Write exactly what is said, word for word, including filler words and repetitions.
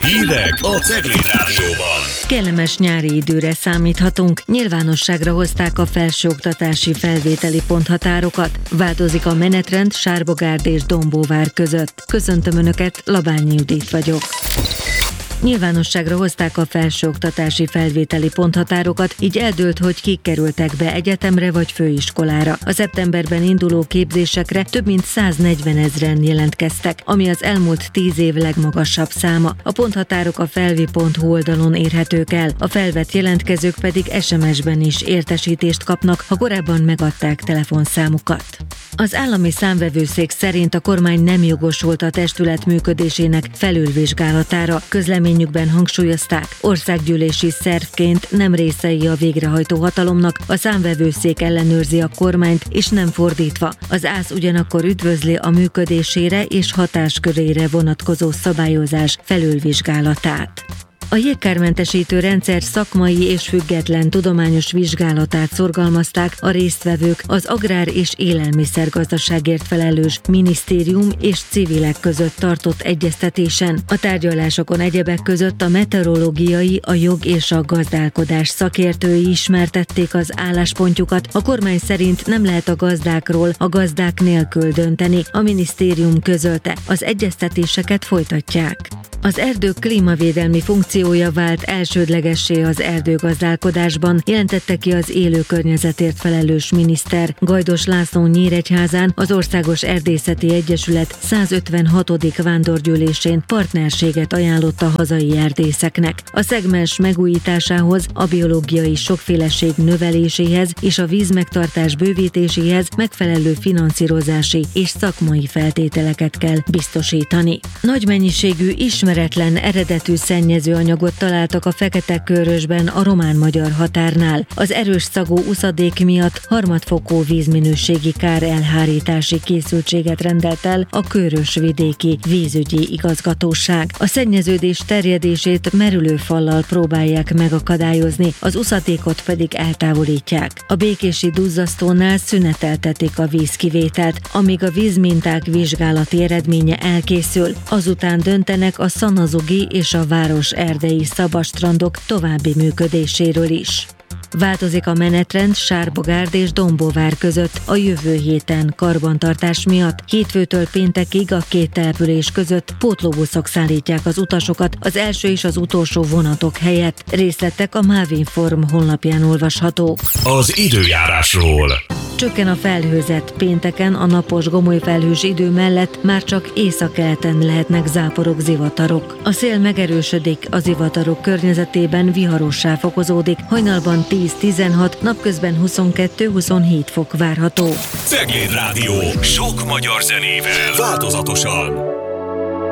Hírek a Cegléd Rádióban. Kellemes nyári időre számíthatunk. Nyilvánosságra hozták a felsőoktatási felvételi ponthatárokat. Változik a menetrend Sárbogárd és Dombóvár között. Köszöntöm Önöket, Labányi Judit vagyok. Nyilvánosságra hozták a felsőoktatási felvételi ponthatárokat, így eldőlt, hogy kik kerültek be egyetemre vagy főiskolára. A szeptemberben induló képzésekre több mint száznegyvenezren jelentkeztek, ami az elmúlt tíz év legmagasabb száma. A ponthatárok a felvi pont hu oldalon érhetők el, a felvett jelentkezők pedig es em es-ben is értesítést kapnak, ha korábban megadták telefonszámukat. Az állami számvevőszék szerint a kormány nem jogosult a testület működésének felülvizsgálatára. Közleményükben hangsúlyozták, országgyűlési szervként nem részei a végrehajtó hatalomnak, a számvevőszék ellenőrzi a kormányt, és nem fordítva. Az ÁSZ ugyanakkor üdvözli a működésére és hatáskörére vonatkozó szabályozás felülvizsgálatát. A jégkármentesítő rendszer szakmai és független tudományos vizsgálatát szorgalmazták a résztvevők az agrár- és élelmiszergazdaságért felelős minisztérium és civilek között tartott egyeztetésen. A tárgyalásokon egyebek között a meteorológiai, a jog és a gazdálkodás szakértői ismertették az álláspontjukat. A kormány szerint nem lehet a gazdákról a gazdák nélkül dönteni, a minisztérium közölte. Az egyeztetéseket folytatják. Az erdők klímavédelmi funkciója vált elsődlegessé az erdőgazdálkodásban, jelentette ki az élő környezetért felelős miniszter. Gajdos László Nyíregyházán az Országos Erdészeti Egyesület százötvenhatodik vándorgyűlésén partnerséget ajánlott a hazai erdészeknek. A szegmens megújításához, a biológiai sokféleség növeléséhez és a vízmegtartás bővítéséhez megfelelő finanszírozási és szakmai feltételeket kell biztosítani. Nagy mennyiségű ismert Ismeretlen eredetű szennyezőanyagot találtak a Fekete-Körösben a román-magyar határnál. Az erős szagú uszadék miatt harmadfokú vízminőségi kár elhárítási készültséget rendelt el a Körös-vidéki vízügyi igazgatóság. A szennyeződés terjedését merülőfallal próbálják megakadályozni, az uszadékot pedig eltávolítják. A békési duzzasztónál szüneteltetik a vízkivételt, amíg a vízminták vizsgálati eredménye elkészül. Azután döntenek a Szanazugi és a város erdei szabadstrandok további működéséről is. Változik a menetrend Sárbogárd és Dombóvár között a jövő héten karbantartás miatt. Hétfőtől péntekig a két település között pótlóbuszok szállítják az utasokat az első és az utolsó vonatok helyett. Részletek a Mávinform honlapján olvashatók. Az időjárásról. Csökken a felhőzet. Pénteken a napos gomolyfelhős idő mellett már csak északkeleten lehetnek záporok, zivatarok. A szél megerősödik, a zivatarok környezetében viharossá fokozódik, hajnalban tíz-tizenhat, napközben huszonkettő-huszonhét fok várható. Cegléd Rádió. Sok magyar zenével. Változatosan.